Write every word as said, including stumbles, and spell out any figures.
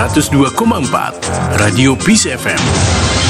seratus dua koma empat Radio Peace F M.